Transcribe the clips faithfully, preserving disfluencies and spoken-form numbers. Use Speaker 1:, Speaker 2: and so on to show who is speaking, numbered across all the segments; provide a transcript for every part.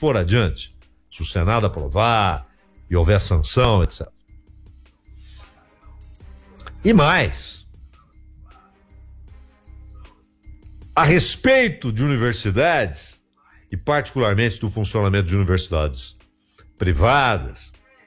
Speaker 1: for adiante, se o Senado aprovar e houver sanção, etcétera. E mais, a respeito de universidades, e particularmente do funcionamento de universidades privadas,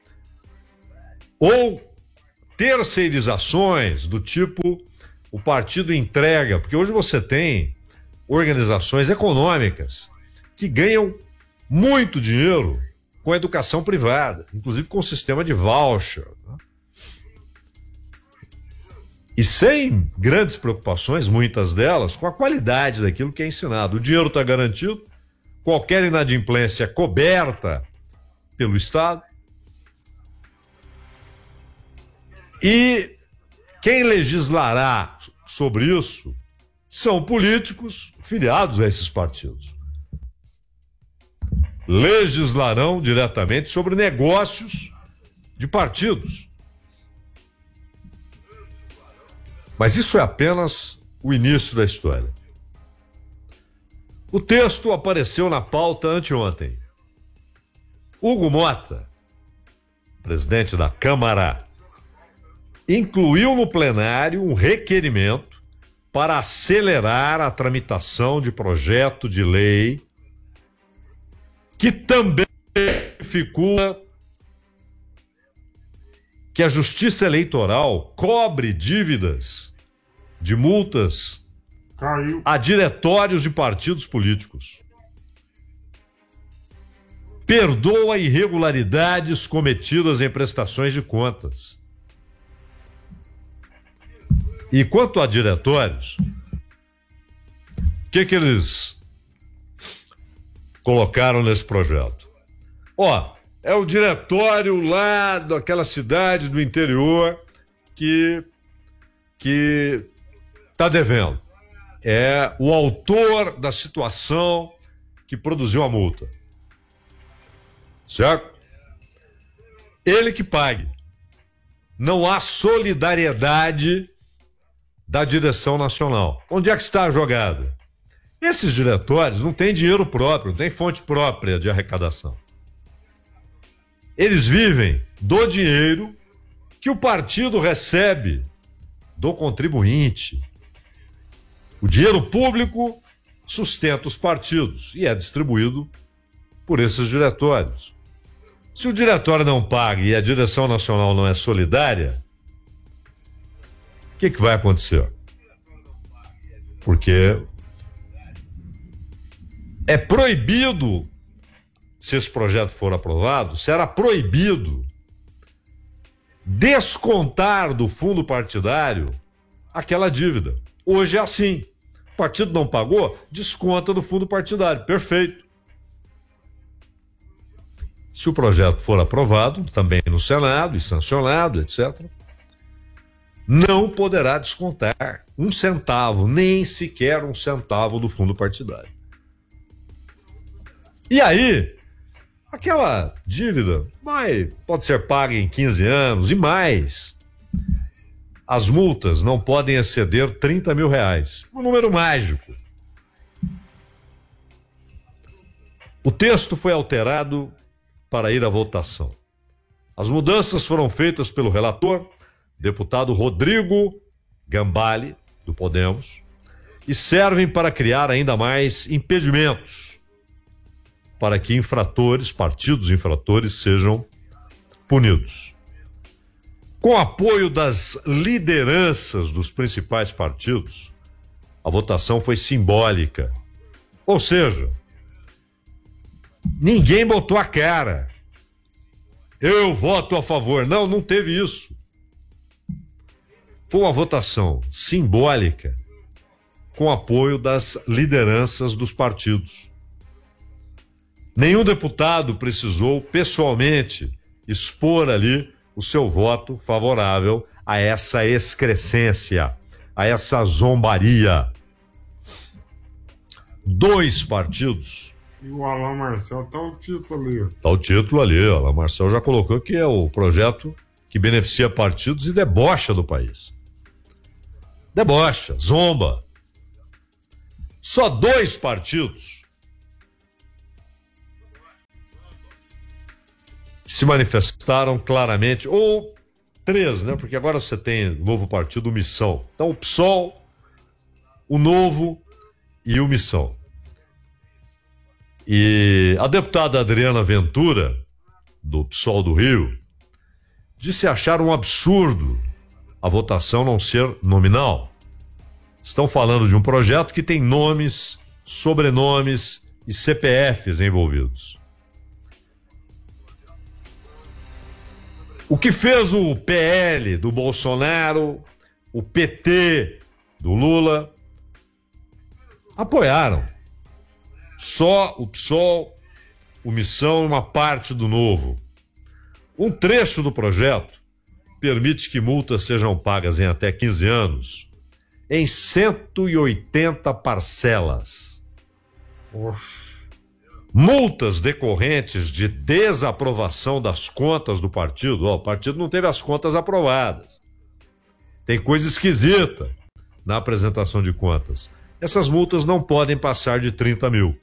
Speaker 1: ou terceirizações do tipo o partido entrega, porque hoje você tem organizações econômicas que ganham muito dinheiro com a educação privada, inclusive com o sistema de voucher, né? E sem grandes preocupações, muitas delas, com a qualidade daquilo que é ensinado. O dinheiro está garantido, qualquer inadimplência é coberta pelo Estado. E quem legislará sobre isso são políticos filiados a esses partidos. Legislarão diretamente sobre negócios de partidos. Mas isso é apenas o início da história. O texto apareceu na pauta anteontem. Hugo Mota, presidente da Câmara, incluiu no plenário um requerimento para acelerar a tramitação de projeto de lei que também dificulta que a Justiça Eleitoral cobre dívidas de multas
Speaker 2: Caiu.
Speaker 1: a diretórios de partidos políticos. Perdoa irregularidades cometidas em prestações de contas. E quanto a diretórios, o que que eles colocaram nesse projeto? Ó, é o diretório lá daquela cidade do interior que que está devendo. É o autor da situação que produziu a multa. Certo? Ele que pague. Não há solidariedade da direção nacional. Onde é que está a jogada? Esses diretórios não têm dinheiro próprio, não têm fonte própria de arrecadação. Eles vivem do dinheiro que o partido recebe do contribuinte. O dinheiro público sustenta os partidos e é distribuído por esses diretórios. Se o diretório não paga e a direção nacional não é solidária, o que que vai acontecer? Porque é proibido, se esse projeto for aprovado, será proibido descontar do fundo partidário aquela dívida. Hoje é assim. O partido não pagou, desconta do fundo partidário. Perfeito. Se o projeto for aprovado, também no Senado e sancionado, etcétera, não poderá descontar um centavo, nem sequer um centavo do fundo partidário. E aí, aquela dívida vai, pode ser paga em quinze anos e mais. As multas não podem exceder trinta mil reais. Um número mágico. O texto foi alterado para ir à votação. As mudanças foram feitas pelo relator, deputado Rodrigo Gambale, do Podemos, e servem para criar ainda mais impedimentos para que infratores, partidos infratores, sejam punidos. Com apoio das lideranças dos principais partidos, a votação foi simbólica. Ou seja, ninguém botou a cara. Eu voto a favor. Não, não teve isso. Foi uma votação simbólica com apoio das lideranças dos partidos. Nenhum deputado precisou pessoalmente expor ali o seu voto favorável a essa excrescência, a essa zombaria. Dois partidos.
Speaker 2: E o Alain Marcel, tá o título ali.
Speaker 1: Tá o título ali, o Alain Marcel já colocou que é o projeto que beneficia partidos e debocha do país. Debocha, zomba. Só dois partidos se manifestaram claramente, ou três, né? Porque agora você tem o novo partido, o Missão. Então, o PSOL, o Novo e o Missão. E a deputada Adriana Ventura, do PSOL do Rio, disse achar um absurdo a votação não ser nominal. Estão falando de um projeto que tem nomes, sobrenomes e C P Fs envolvidos. O que fez o P L do Bolsonaro, o P T do Lula, apoiaram. Só o PSOL, o Missão e uma parte do Novo. Um trecho do projeto permite que multas sejam pagas em até quinze anos em cento e oitenta parcelas.
Speaker 2: Oxe.
Speaker 1: Multas decorrentes de desaprovação das contas do partido. Ó, o partido não teve as contas aprovadas. Tem coisa esquisita na apresentação de contas. Essas multas não podem passar de trinta mil.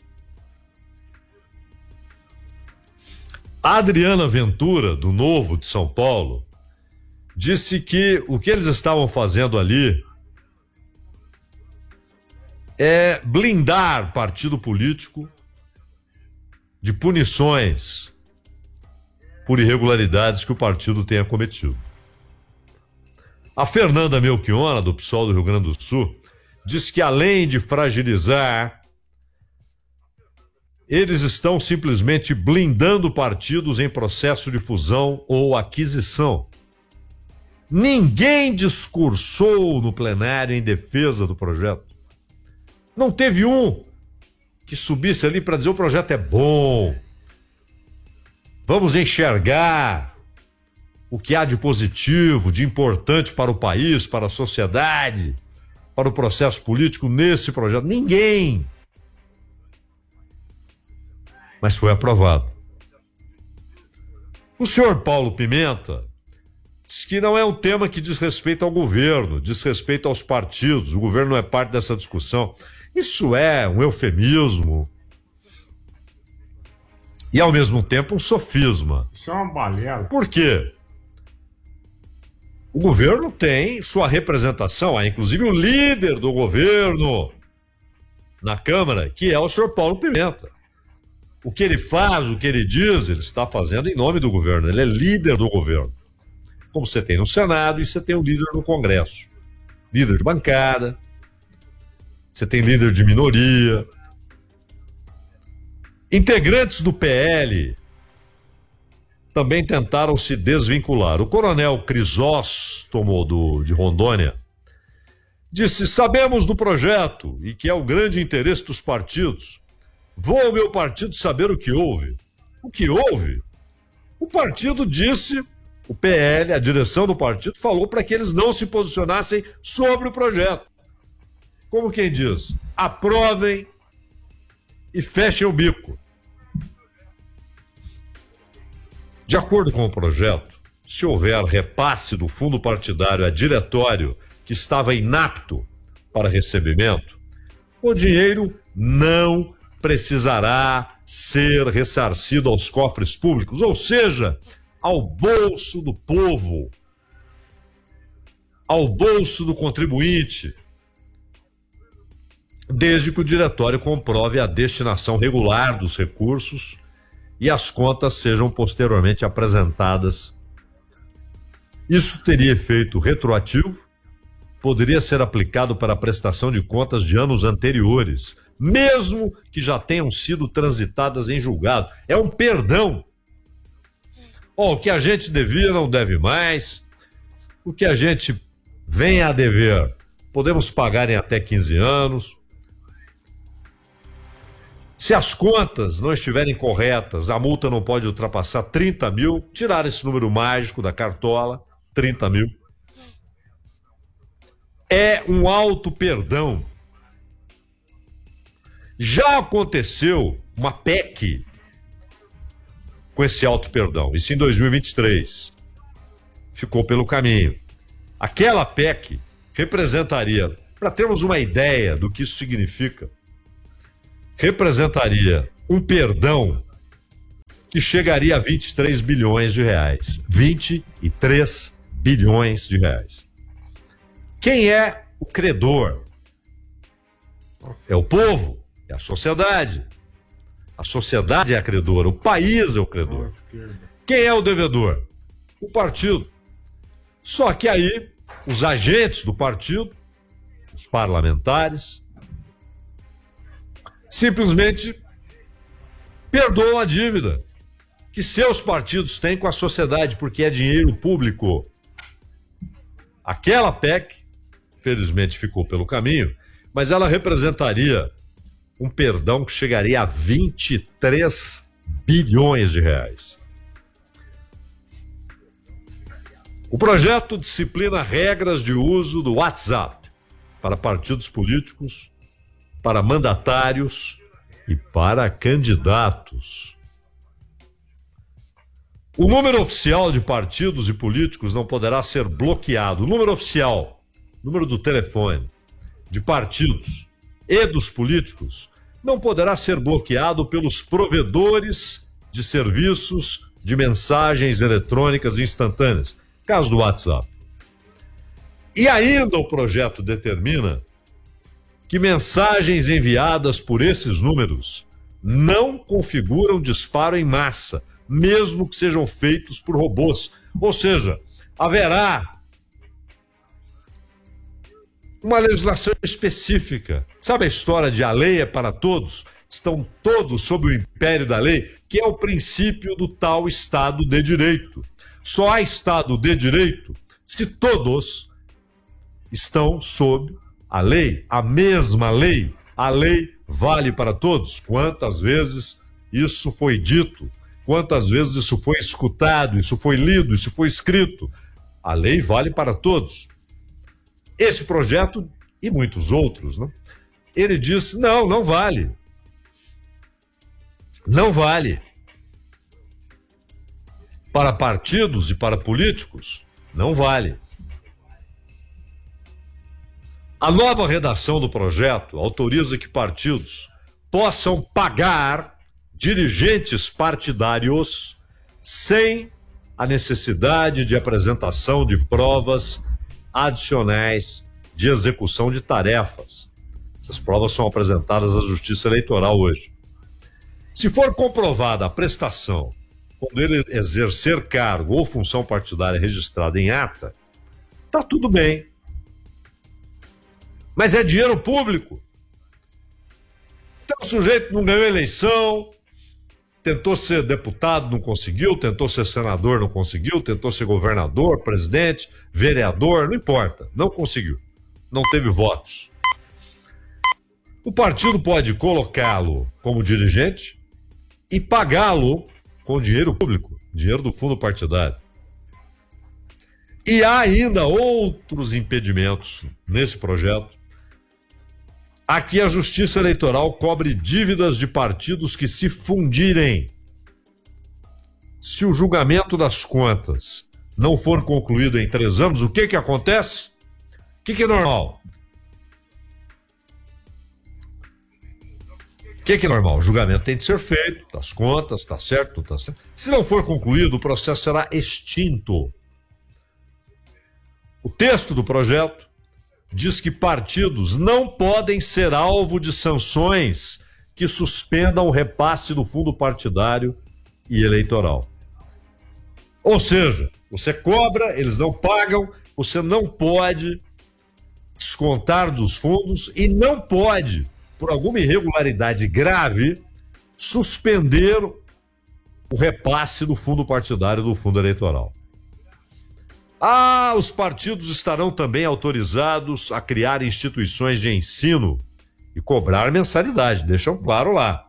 Speaker 1: A Adriana Ventura, do Novo de São Paulo, disse que o que eles estavam fazendo ali é blindar partido político de punições por irregularidades que o partido tenha cometido. A Fernanda Melchiona, do PSOL do Rio Grande do Sul, diz que além de fragilizar, eles estão simplesmente blindando partidos em processo de fusão ou aquisição. Ninguém discursou no plenário em defesa do projeto. Não teve um que subisse ali para dizer o projeto é bom. Vamos enxergar o que há de positivo, de importante para o país, para a sociedade, para o processo político nesse projeto. Ninguém. Mas foi aprovado. O senhor Paulo Pimenta diz que não é um tema que diz respeito ao governo, diz respeito aos partidos. O governo não é parte dessa discussão. Isso é um eufemismo e, ao mesmo tempo, um sofisma.
Speaker 2: Isso é uma balela.
Speaker 1: Por quê? O governo tem sua representação, há inclusive o líder do governo na Câmara, que é o senhor Paulo Pimenta. O que ele faz, o que ele diz, ele está fazendo em nome do governo, ele é líder do governo. Como você tem no Senado e você tem o líder no Congresso. Líder de bancada, você tem líder de minoria. Integrantes do P L também tentaram se desvincular. O coronel Crisóstomo do, de Rondônia disse: sabemos do projeto e que é o grande interesse dos partidos. Vou ao meu partido saber o que houve. O que houve? O partido disse, o P L, a direção do partido, falou para que eles não se posicionassem sobre o projeto. Como quem diz, aprovem e fechem o bico. De acordo com o projeto, se houver repasse do fundo partidário a diretório que estava inapto para recebimento, o dinheiro não precisará ser ressarcido aos cofres públicos, ou seja, ao bolso do povo, ao bolso do contribuinte, desde que o diretório comprove a destinação regular dos recursos e as contas sejam posteriormente apresentadas. Isso teria efeito retroativo, poderia ser aplicado para a prestação de contas de anos anteriores, mesmo que já tenham sido transitadas em julgado. É um perdão. Oh, o que a gente devia não deve mais, o que a gente vem a dever podemos pagar em até quinze anos. Se as contas não estiverem corretas, a multa não pode ultrapassar trinta mil, tirar esse número mágico da cartola, trinta mil. É um auto perdão. Já aconteceu uma P E C com esse auto perdão, isso em dois mil e vinte e três. Ficou pelo caminho. Aquela P E C representaria, para termos uma ideia do que isso significa, representaria um perdão que chegaria a vinte e três bilhões de reais. vinte e três bilhões de reais. Quem é o credor? É o povo, é a sociedade. A sociedade é a credora, o país é o credor. Quem é o devedor? O partido. Só que aí, os agentes do partido, os parlamentares, simplesmente perdoam a dívida que seus partidos têm com a sociedade, porque é dinheiro público. Aquela P E C, felizmente ficou pelo caminho, mas ela representaria um perdão que chegaria a vinte e três bilhões de reais. O projeto disciplina regras de uso do WhatsApp para partidos políticos, para mandatários e para candidatos. O número oficial de partidos e políticos não poderá ser bloqueado. O número oficial, número do telefone, de partidos e dos políticos, não poderá ser bloqueado pelos provedores de serviços de mensagens eletrônicas instantâneas, caso do WhatsApp. E ainda o projeto determina que mensagens enviadas por esses números não configuram disparo em massa, mesmo que sejam feitos por robôs. Ou seja, haverá uma legislação específica. Sabe a história de a lei é para todos? Estão todos sob o império da lei, que é o princípio do tal Estado de Direito. Só há Estado de Direito se todos estão sob a lei, a mesma lei. A lei vale para todos. Quantas vezes isso foi dito? Quantas vezes isso foi escutado? Isso foi lido? Isso foi escrito? A lei vale para todos. Esse projeto e muitos outros, né? Ele diz, não, não vale. Não vale. Para partidos e para políticos, não vale. A nova redação do projeto autoriza que partidos possam pagar dirigentes partidários sem a necessidade de apresentação de provas adicionais de execução de tarefas. Essas provas são apresentadas à Justiça Eleitoral hoje. Se for comprovada a prestação quando ele exercer cargo ou função partidária registrada em ata, tá tudo bem. Mas é dinheiro público. Então o sujeito não ganhou eleição, tentou ser deputado, não conseguiu, tentou ser senador, não conseguiu, tentou ser governador, presidente, vereador, não importa, não conseguiu, não teve votos. O partido pode colocá-lo como dirigente e pagá-lo com dinheiro público, dinheiro do fundo partidário. E há ainda outros impedimentos nesse projeto. Aqui a Justiça Eleitoral cobre dívidas de partidos que se fundirem. Se o julgamento das contas não for concluído em três anos, o que que acontece? O que que é normal? O que que é normal? O julgamento tem de ser feito, das contas, está certo, não está certo. Se não for concluído, o processo será extinto. O texto do projeto diz que partidos não podem ser alvo de sanções que suspendam o repasse do fundo partidário e eleitoral. Ou seja, você cobra, eles não pagam, você não pode descontar dos fundos e não pode, por alguma irregularidade grave, suspender o repasse do fundo partidário e do fundo eleitoral. Ah, os partidos estarão também autorizados a criar instituições de ensino e cobrar mensalidade, deixam claro lá.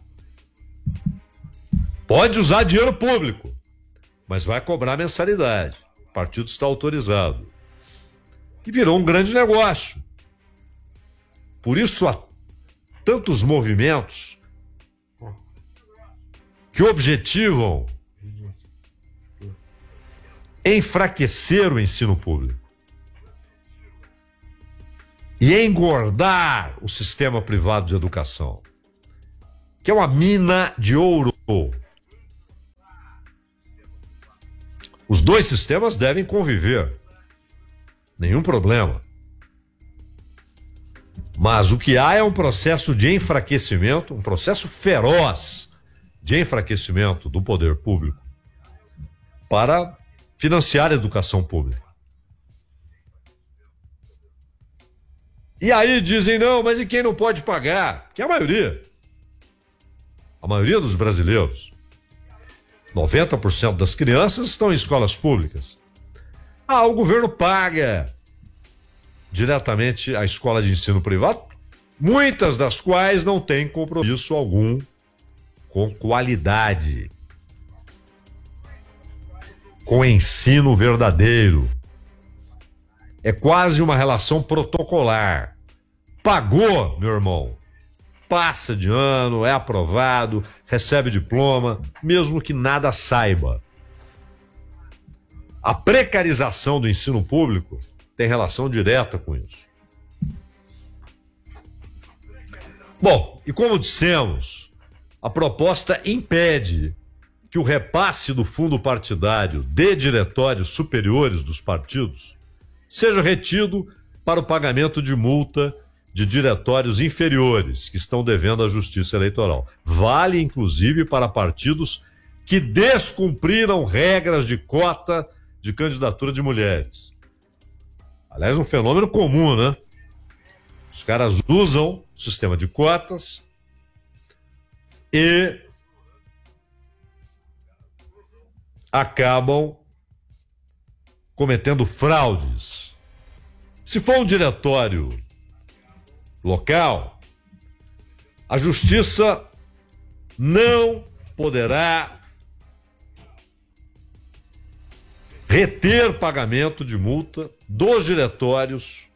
Speaker 1: Pode usar dinheiro público, mas vai cobrar mensalidade. O partido está autorizado. E virou um grande negócio. Por isso há tantos movimentos que objetivam enfraquecer o ensino público e engordar o sistema privado de educação, que é uma mina de ouro. Os dois sistemas devem conviver. Nenhum problema. Mas o que há é um processo de enfraquecimento, um processo feroz de enfraquecimento do poder público para financiar a educação pública. E aí dizem, não, mas e quem não pode pagar? Que é a maioria. A maioria dos brasileiros. noventa por cento das crianças estão em escolas públicas. Ah, o governo paga diretamente a escola de ensino privado, muitas das quais não têm compromisso algum com qualidade, com ensino verdadeiro. É quase uma relação protocolar. Pagou, meu irmão, passa de ano, é aprovado, recebe diploma, mesmo que nada saiba. A precarização do ensino público tem relação direta com isso. Bom, e como dissemos, a proposta impede que o repasse do fundo partidário de diretórios superiores dos partidos seja retido para o pagamento de multa de diretórios inferiores que estão devendo à Justiça Eleitoral. Vale, inclusive, para partidos que descumpriram regras de cota de candidatura de mulheres. Aliás, um fenômeno comum, né? Os caras usam o sistema de cotas e acabam cometendo fraudes. Se for um diretório local, a Justiça não poderá reter pagamento de multa dos diretórios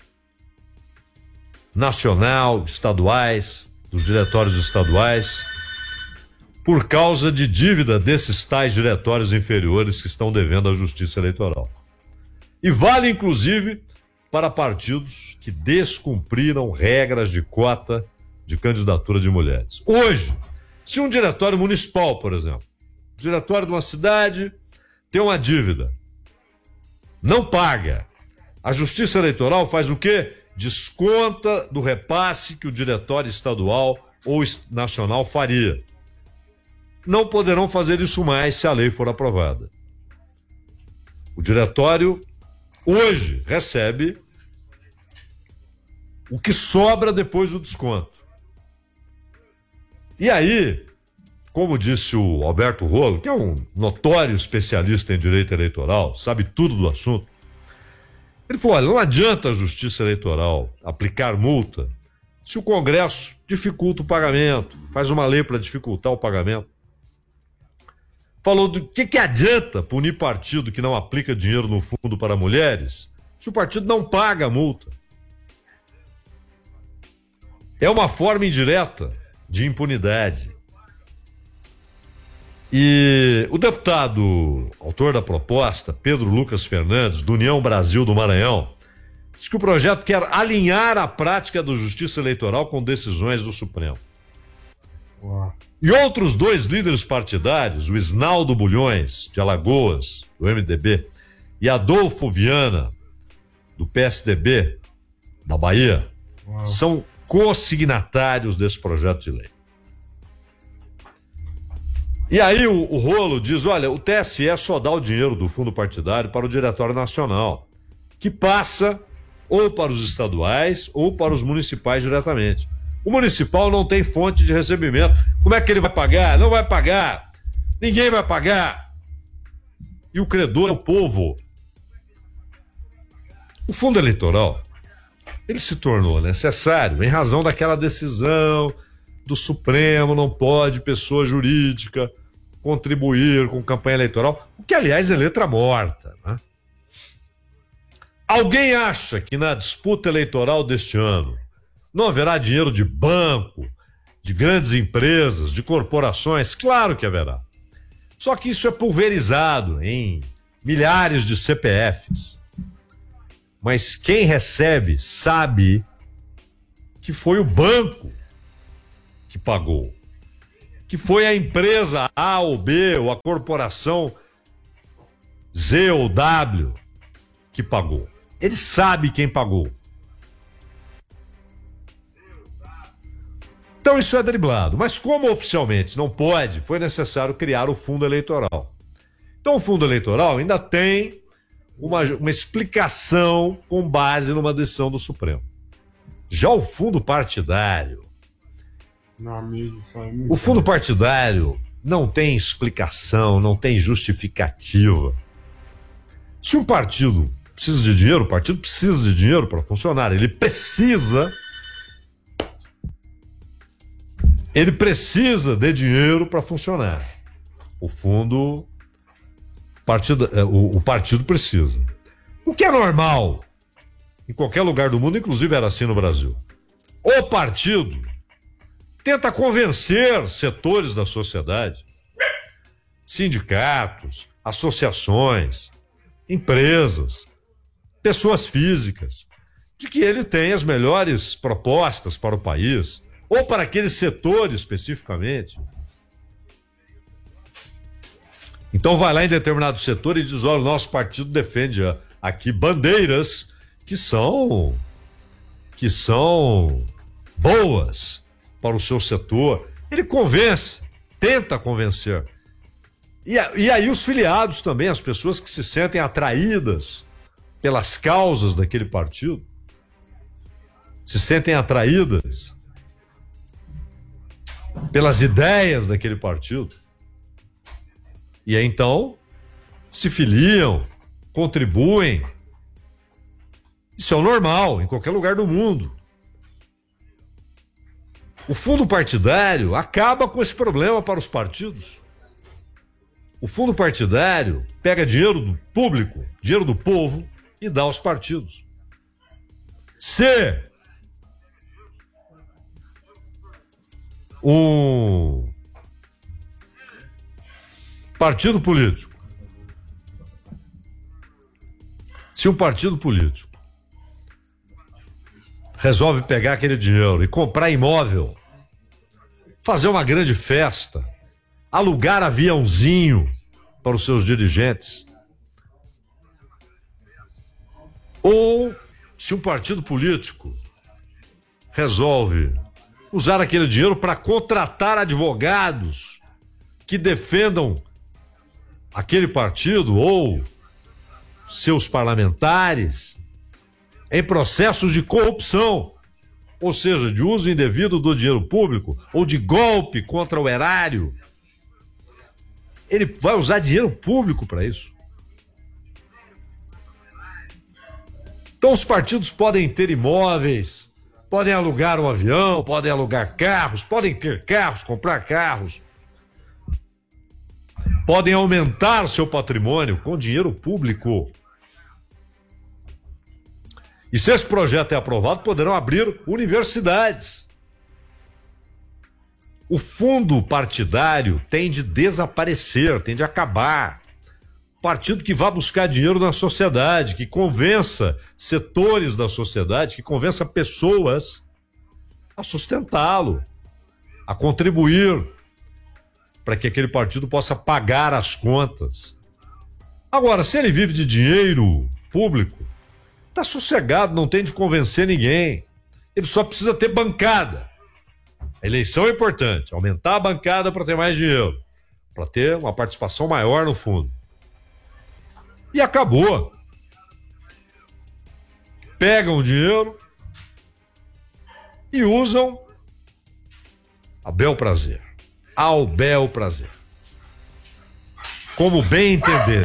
Speaker 1: nacional, estaduais, dos diretórios estaduais, por causa de dívida desses tais diretórios inferiores que estão devendo à Justiça Eleitoral. E vale, inclusive, para partidos que descumpriram regras de cota de candidatura de mulheres. Hoje, se um diretório municipal, por exemplo, diretório de uma cidade tem uma dívida, não paga, a Justiça Eleitoral faz o quê? Desconta do repasse que o diretório estadual ou nacional faria. Não poderão fazer isso mais se a lei for aprovada. O diretório hoje recebe o que sobra depois do desconto. E aí, como disse o Alberto Rolo, que é um notório especialista em direito eleitoral, sabe tudo do assunto, ele falou, olha, não adianta a Justiça Eleitoral aplicar multa se o Congresso dificulta o pagamento, faz uma lei para dificultar o pagamento. Falou do que, que adianta punir partido que não aplica dinheiro no fundo para mulheres se o partido não paga a multa. É uma forma indireta de impunidade. E o deputado, autor da proposta, Pedro Lucas Fernandes, do União Brasil do Maranhão, diz que o projeto quer alinhar a prática da Justiça Eleitoral com decisões do Supremo.
Speaker 2: Uau.
Speaker 1: E outros dois líderes partidários, o Isnaldo Bulhões, de Alagoas, do M D B, e Adolfo Viana, do P S D B, da Bahia,
Speaker 2: Uau.
Speaker 1: são co-signatários desse projeto de lei. E aí o, o Rolo diz, olha, o T S E só dá o dinheiro do fundo partidário para o Diretório Nacional, que passa ou para os estaduais ou para os municipais diretamente. O municipal não tem fonte de recebimento. Como é que ele vai pagar? Não vai pagar. Ninguém vai pagar. E o credor é o povo. O fundo eleitoral, ele se tornou necessário em razão daquela decisão do Supremo, não pode pessoa jurídica contribuir com campanha eleitoral, o que, aliás, é letra morta, né? Alguém acha que na disputa eleitoral deste ano não haverá dinheiro de banco, de grandes empresas, de corporações? Claro que haverá. Só que isso é pulverizado em milhares de C P Fs. Mas quem recebe sabe que foi o banco que pagou, que foi a empresa A ou B ou a corporação Z ou W que pagou. Ele sabe quem pagou. Então isso é driblado. Mas como oficialmente não pode, foi necessário criar o fundo eleitoral. Então o fundo eleitoral ainda tem uma, uma explicação com base numa decisão do Supremo. Já o fundo partidário,
Speaker 2: Meu amigo, isso aí é muito
Speaker 1: o fundo partidário não tem explicação, não tem justificativa. Se um partido precisa de dinheiro, o partido precisa de dinheiro para funcionar. Ele precisa... Ele precisa de dinheiro para funcionar. O fundo... Partido, o, o partido precisa. O que é normal em qualquer lugar do mundo, inclusive era assim no Brasil. O partido tenta convencer setores da sociedade, sindicatos, associações, empresas, pessoas físicas, de que ele tem as melhores propostas para o país, ou para aquele setor especificamente. Então vai lá em determinado setor e diz, olha, o nosso partido defende aqui bandeiras que são, que são boas para o seu setor. Ele convence, tenta convencer. E, e aí os filiados também, as pessoas que se sentem atraídas pelas causas daquele partido, se sentem atraídas pelas ideias daquele partido. E aí, então, se filiam, contribuem. Isso é o normal em qualquer lugar do mundo. O fundo partidário acaba com esse problema para os partidos. O fundo partidário pega dinheiro do público, dinheiro do povo e dá aos partidos. Se um partido político, se um partido político resolve pegar aquele dinheiro e comprar imóvel, fazer uma grande festa, alugar aviãozinho para os seus dirigentes, ou se um partido político resolve usar aquele dinheiro para contratar advogados que defendam aquele partido ou seus parlamentares em processos de corrupção, ou seja, de uso indevido do dinheiro público ou de golpe contra o erário, ele vai usar dinheiro público para isso. Então os partidos podem ter imóveis, podem alugar um avião, podem alugar carros, podem ter carros, comprar carros, podem aumentar seu patrimônio com dinheiro público. E se esse projeto é aprovado, poderão abrir universidades. O fundo partidário tem de desaparecer, tem de acabar. Partido que vá buscar dinheiro na sociedade, que convença setores da sociedade, que convença pessoas a sustentá-lo, a contribuir para que aquele partido possa pagar as contas. Agora, se ele vive de dinheiro público, está sossegado, não tem de convencer ninguém. Ele só precisa ter bancada. A eleição é importante, aumentar a bancada para ter mais dinheiro, para ter uma participação maior no fundo. E acabou. Pegam o dinheiro e usam a bel prazer. Ao bel prazer. Como bem entender.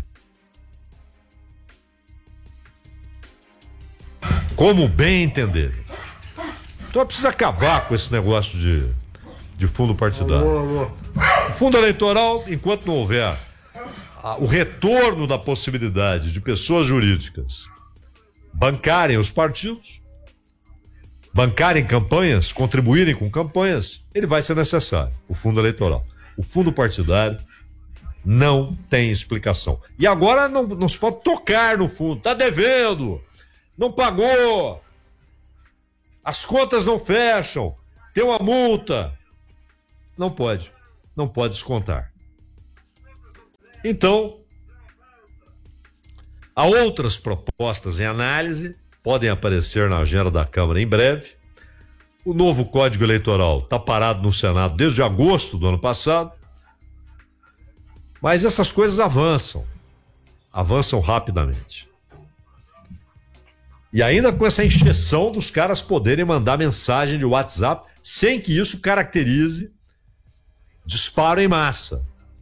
Speaker 1: Como bem entender. Então precisa acabar com esse negócio de, de fundo partidário.
Speaker 2: Alô, alô.
Speaker 1: O fundo eleitoral, enquanto não houver a, o retorno da possibilidade de pessoas jurídicas bancarem os partidos, bancarem campanhas, contribuírem com campanhas, ele vai ser necessário, o fundo eleitoral. O fundo partidário não tem explicação. E agora não, não se pode tocar no fundo, está devendo, não pagou, as contas não fecham, tem uma multa. Não pode, não pode descontar. Então, Há outras propostas em análise, podem aparecer na agenda da Câmara em breve. O novo Código Eleitoral está parado no Senado desde agosto do ano passado. Mas essas coisas avançam, avançam rapidamente. E ainda com essa encheção dos caras poderem mandar mensagem de WhatsApp sem que isso caracterize disparo em massa.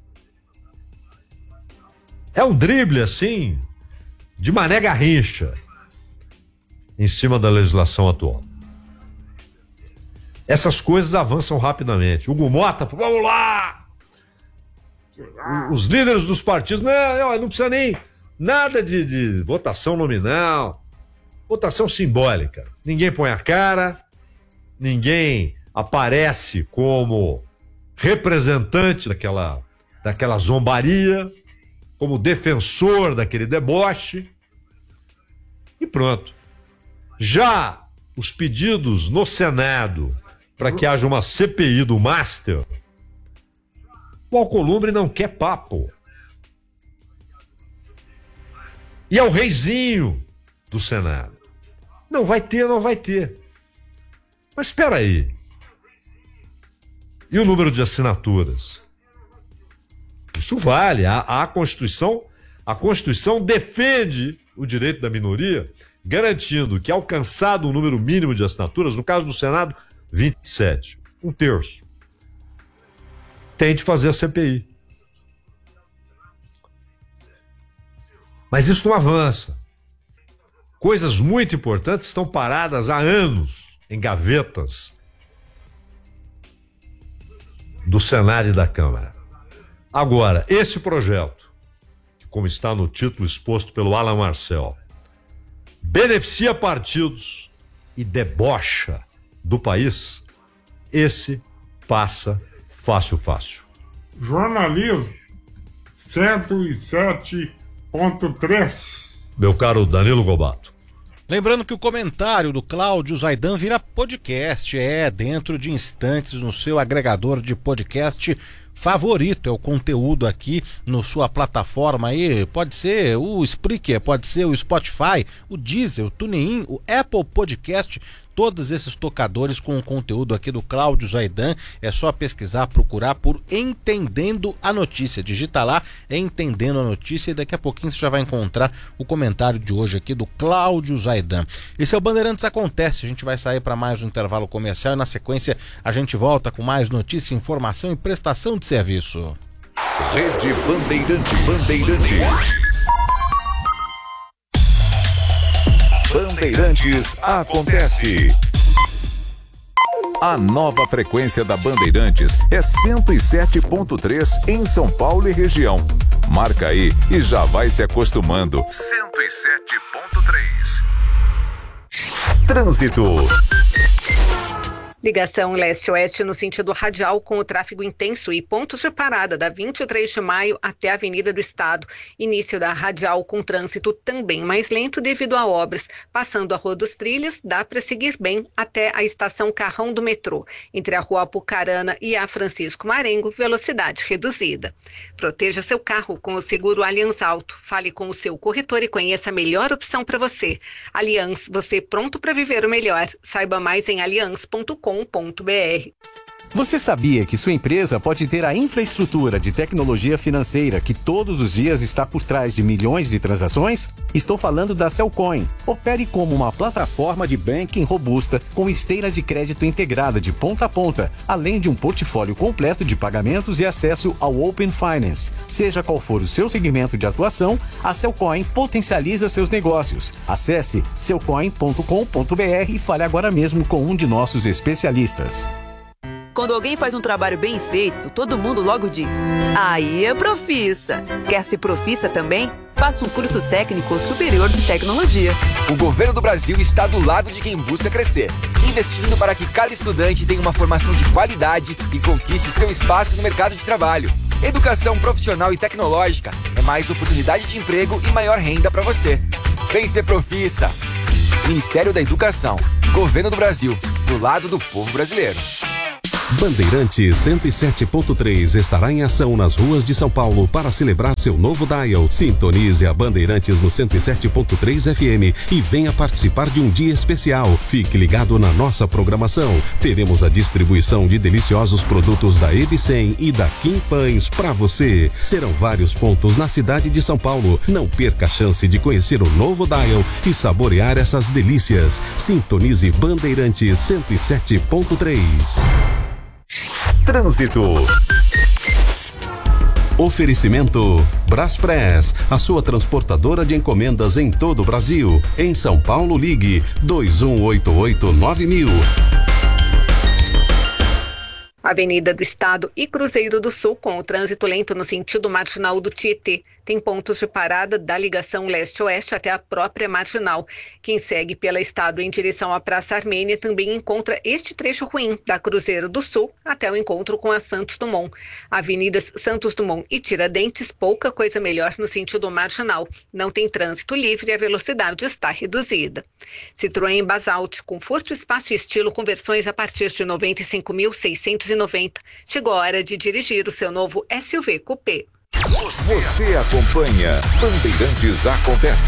Speaker 1: É um drible assim, de Mané Garrincha, em cima da legislação atual. Essas coisas avançam rapidamente. Hugo Mota, vamos lá! Os líderes dos partidos, não, não precisa nem nada de, de votação nominal, votação simbólica. Ninguém põe a cara, ninguém aparece como representante daquela, daquela zombaria, como defensor daquele deboche, e pronto. Já os pedidos no Senado para que haja uma C P I do Master, o Alcolumbre não quer papo. E é o reizinho do Senado. Não vai ter, não vai ter. Mas espera aí. E o número de assinaturas? Isso vale. A, a Constituição, a Constituição defende o direito da minoria, garantindo que, alcançado o número mínimo de assinaturas, no caso do Senado, vinte e sete, um terço, tem de fazer a C P I. Mas isso não avança. Coisas muito importantes estão paradas há anos em gavetas do Senado e da Câmara. Agora, esse projeto, que, como está no título exposto pelo Alan Marcel, beneficia partidos e debocha do país, esse passa fácil, fácil.
Speaker 2: Jornalismo cento e sete ponto três.
Speaker 1: Meu caro Danilo Gobato.
Speaker 3: Lembrando que o comentário do Cláudio Zaidan vira podcast, é, dentro de instantes no seu agregador de podcast favorito. É o conteúdo aqui na sua plataforma aí, pode ser o Spreaker, pode ser o Spotify, o Deezer, o TuneIn, o Apple Podcast, todos esses tocadores com o conteúdo aqui do Cláudio Zaidan. É só pesquisar, procurar por Entendendo a Notícia. Digita lá, Entendendo a Notícia, e daqui a pouquinho você já vai encontrar o comentário de hoje aqui do Cláudio Zaidan. Esse é o Bandeirantes Acontece. A gente vai sair para mais um intervalo comercial e na sequência a gente volta com mais notícia, informação e prestação de serviço.
Speaker 4: Rede Bandeirantes. Bandeirantes. Bandeirantes Acontece. A nova frequência da Bandeirantes é cento e sete ponto três em São Paulo e região. Marca aí e já vai se acostumando. cento e sete ponto três. Trânsito.
Speaker 5: Ligação leste-oeste no sentido radial com o tráfego intenso e pontos de parada da vinte e três de maio até a Avenida do Estado. Início da radial com trânsito também mais lento devido a obras. Passando a Rua dos Trilhos, dá para seguir bem até a estação Carrão do metrô. Entre a Rua Apucarana e a Francisco Marengo, velocidade reduzida. Proteja seu carro com o seguro Allianz Auto. Fale com o seu corretor e conheça a melhor opção para você. Allianz, você pronto para viver o melhor. Saiba mais em allianz ponto com ponto b r.
Speaker 6: Você sabia que sua empresa pode ter a infraestrutura de tecnologia financeira que todos os dias está por trás de milhões de transações? Estou falando da Cellcoin. Opere como uma plataforma de banking robusta com esteira de crédito integrada de ponta a ponta, além de um portfólio completo de pagamentos e acesso ao Open Finance. Seja qual for o seu segmento de atuação, a Cellcoin potencializa seus negócios. Acesse cellcoin ponto com ponto b r e fale agora mesmo com um de nossos especialistas.
Speaker 7: Quando alguém faz um trabalho bem feito, todo mundo logo diz: aí é profissa. Quer ser profissa também? Faça um curso técnico superior de tecnologia.
Speaker 8: O governo do Brasil está do lado de quem busca crescer, investindo para que cada estudante tenha uma formação de qualidade e conquiste seu espaço no mercado de trabalho. Educação profissional e tecnológica é mais oportunidade de emprego e maior renda para você. Vem ser profissa. Ministério da Educação, Governo do Brasil, do lado do povo brasileiro.
Speaker 9: Bandeirantes cento e sete ponto três estará em ação nas ruas de São Paulo para celebrar seu novo dial. Sintonize a Bandeirantes no cento e sete ponto três F M e venha participar de um dia especial. Fique ligado na nossa programação. Teremos a distribuição de deliciosos produtos da Ebicem e da Kim Pães para você. Serão vários pontos na cidade de São Paulo. Não perca a chance de conhecer o novo dial e saborear essas delícias. Sintonize Bandeirantes cento e sete ponto três.
Speaker 4: Trânsito.
Speaker 9: Oferecimento Braspress, a sua transportadora de encomendas em todo o Brasil. Em São Paulo, ligue dois um oito oito nove mil.
Speaker 5: Avenida do Estado e Cruzeiro do Sul, com o trânsito lento no sentido marginal do Tietê. Tem pontos de parada da ligação leste-oeste até a própria marginal. Quem segue pela Estado em direção à Praça Armênia também encontra este trecho ruim, da Cruzeiro do Sul até o encontro com a Santos Dumont. Avenidas Santos Dumont e Tiradentes, pouca coisa melhor no sentido marginal. Não tem trânsito livre e a velocidade está reduzida. Citroën Basalt, conforto, espaço e estilo com versões a partir de noventa e cinco mil seiscentos e noventa. Chegou a hora de dirigir o seu novo S U V Coupé.
Speaker 4: Você acompanha Bandeirantes Acontece.